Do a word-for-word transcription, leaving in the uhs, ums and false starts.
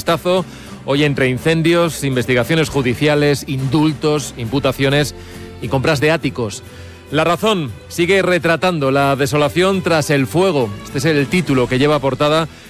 vistazo hoy entre incendios, investigaciones judiciales, indultos, imputaciones y compras de áticos. La Razón sigue retratando la desolación tras el fuego. Este es el título que lleva portada